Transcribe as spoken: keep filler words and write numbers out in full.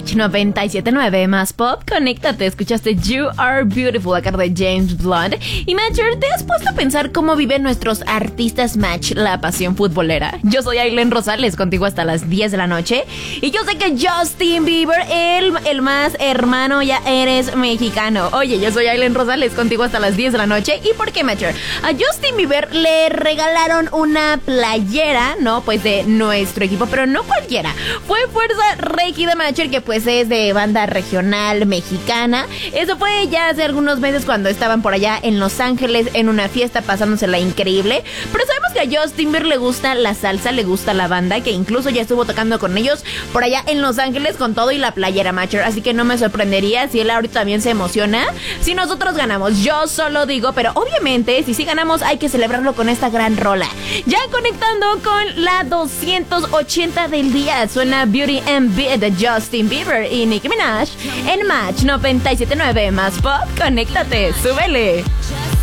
Match noventa y siete punto nueve más pop, conéctate, escuchaste You Are Beautiful a cargo de James Blunt. Y Matcher, ¿te has puesto a pensar cómo viven nuestros artistas Match la pasión futbolera? Yo soy Aileen Rosales, contigo hasta las diez de la noche. Y yo sé que Justin Bieber, el, el más hermano, ya eres mexicano. Oye, yo soy Aileen Rosales, contigo hasta las diez de la noche. ¿Y por qué, Matcher? A Justin Bieber le regalaron una playera, ¿no? Pues de nuestro equipo, pero no cualquiera. Fue Fuerza Régida, Matcher, que pues es de banda regional mexicana. Eso fue ya hace algunos meses cuando estaban por allá en Los Ángeles en una fiesta pasándosela increíble. Pero sabemos que a Justin Bieber le gusta la salsa, le gusta la banda, que incluso ya estuvo tocando con ellos por allá en Los Ángeles con todo y la playera, Matcher. Así que no me sorprendería si él ahorita también se emociona si nosotros ganamos. Yo solo digo, pero obviamente si sí ganamos hay que celebrarlo con esta gran rola. Ya conectando con la doscientos ochenta del día, suena Beauty and Beat de Justin Bieber y Nicki Minaj en Match noventa y siete punto nueve más pop. Conéctate, súbele.